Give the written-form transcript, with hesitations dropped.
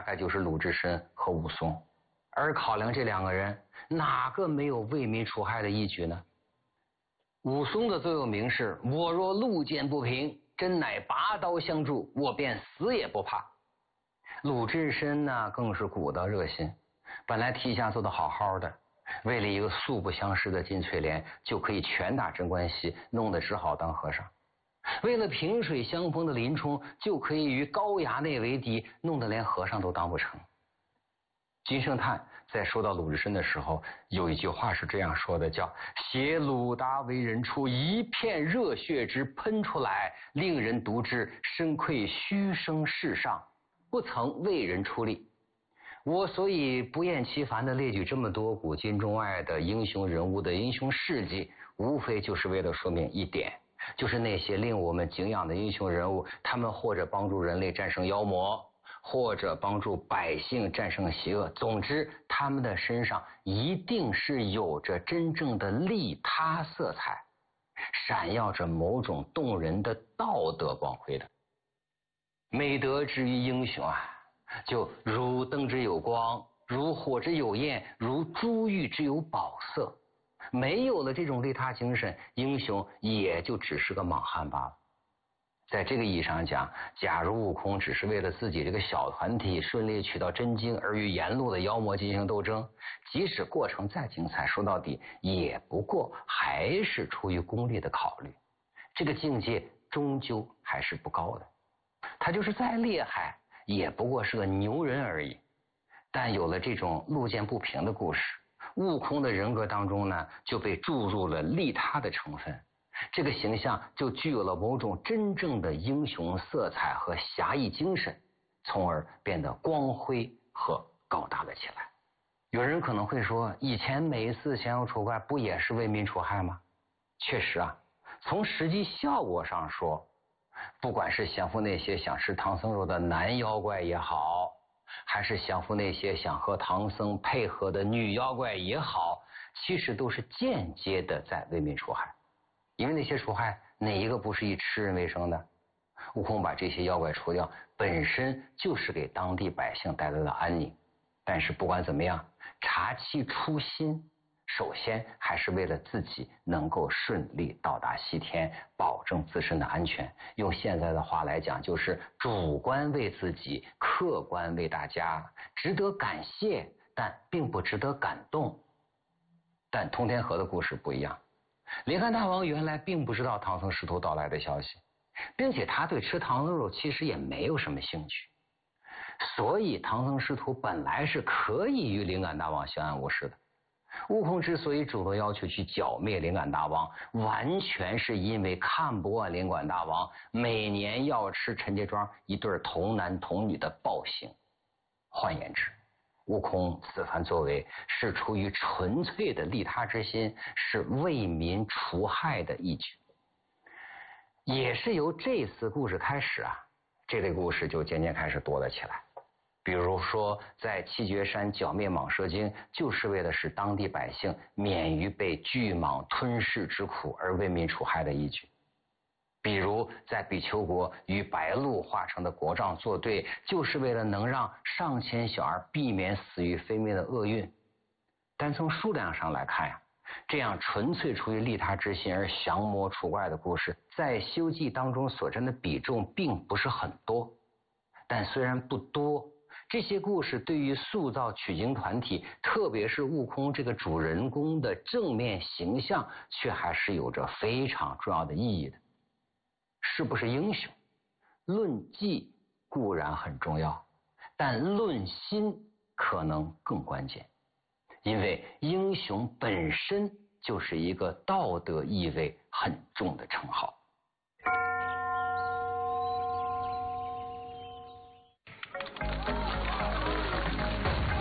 概就是鲁智深和武松。而考量这两个人，哪个没有为民除害的义举呢？武松的座右铭是：我若路见不平，真乃拔刀相助，我便死也不怕。鲁智深呢，更是古道热心，本来天下做得好好的，为了一个素不相识的金翠莲，就可以拳打镇关西，弄得只好当和尚；为了萍水相逢的林冲，就可以与高衙内为敌，弄得连和尚都当不成。金圣叹在说到鲁智深的时候，有一句话是这样说的，叫写鲁达为人处，一片热血之喷出来，令人读之深愧虚生世上，不曾为人出力。我所以不厌其烦地列举这么多古今中外的英雄人物的英雄事迹，无非就是为了说明一点，就是那些令我们敬仰的英雄人物，他们或者帮助人类战胜妖魔，或者帮助百姓战胜邪恶，总之他们的身上一定是有着真正的利他色彩，闪耀着某种动人的道德光辉的。美德之于英雄啊，就如灯之有光，如火之有焰，如珠玉之有宝色。没有了这种利他精神，英雄也就只是个莽汉罢了。在这个意义上讲，假如悟空只是为了自己这个小团体顺利取到真经而与沿路的妖魔进行斗争，即使过程再精彩，说到底也不过还是出于功利的考虑，这个境界终究还是不高的。他就是再厉害，也不过是个牛人而已。但有了这种路见不平的故事，悟空的人格当中呢，就被注入了利他的成分，这个形象就具有了某种真正的英雄色彩和侠义精神，从而变得光辉和高大了起来。有人可能会说，以前每一次降妖除怪不也是为民除害吗？确实啊，从实际效果上说，不管是降服那些想吃唐僧肉的男妖怪也好，还是降服那些想和唐僧配合的女妖怪也好，其实都是间接的在为民除害。因为那些除害哪一个不是以吃人为生的？悟空把这些妖怪除掉，本身就是给当地百姓带来了安宁。但是不管怎么样，查其初心，首先还是为了自己能够顺利到达西天，保证自身的安全。用现在的话来讲，就是主观为自己，客观为大家，值得感谢，但并不值得感动。但通天河的故事不一样，灵汉大王原来并不知道唐僧师徒到来的消息，并且他对吃唐僧肉其实也没有什么兴趣，所以唐僧师徒本来是可以与灵感大王相安无事的。悟空之所以主动要求去剿灭灵感大王，完全是因为看不惯灵感大王每年要吃陈家庄一对童男童女的暴行。换言之，悟空此番作为是出于纯粹的利他之心，是为民除害的义举。也是由这次故事开始啊，这类故事就渐渐开始多了起来。比如说在七绝山剿灭蟒蛇精，就是为了使当地百姓免于被巨蟒吞噬之苦而为民除害的义举。比如在比丘国与白鹿化成的国丈作对，就是为了能让上千小儿避免死于非命的厄运。但从数量上来看呀，这样纯粹出于利他之心而降魔除怪的故事，在《西游记》当中所占的比重并不是很多。但虽然不多，这些故事对于塑造取经团体，特别是悟空这个主人公的正面形象，却还是有着非常重要的意义的。是不是英雄？论迹固然很重要，但论心可能更关键。因为英雄本身就是一个道德意味很重的人。